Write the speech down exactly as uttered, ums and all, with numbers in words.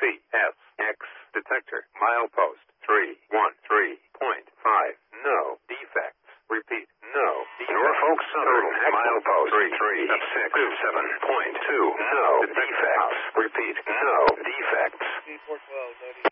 C S X detector. Milepost three one three point five. No defects. Repeat, no defects. Norfolk Southern, milepost three three six seven point two. No No defects. Repeat, no defects. four twelve,